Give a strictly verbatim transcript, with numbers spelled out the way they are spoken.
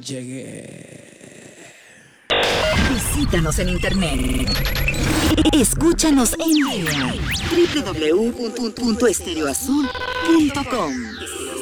Llegué. Visítanos en internet. Escúchanos en línea. doble u doble u doble u punto estereoazul punto com